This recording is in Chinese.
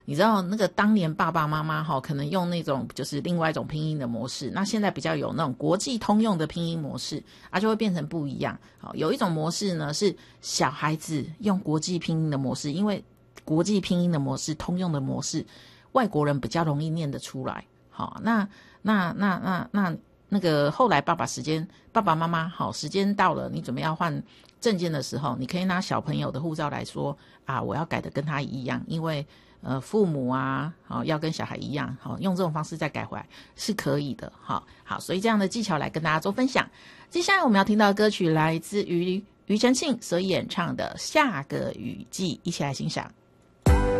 你知道那个当年爸爸妈妈可能用那种就是另外一种拼音的模式，那现在比较有那种国际通用的拼音模式就会变成不一样。有一种模式呢是小孩子用国际拼音的模式，因为国际拼音的模式通用的模式外国人比较容易念得出来。好，那个后来爸爸妈妈时间到了，你准备要换证件的时候，你可以拿小朋友的护照来说我要改的跟他一样，因为父母要跟小孩一样，用这种方式再改回来是可以的。好，所以这样的技巧来跟大家做分享。接下来我们要听到的歌曲来自于庾澄庆所演唱的《下个雨季》，一起来欣赏。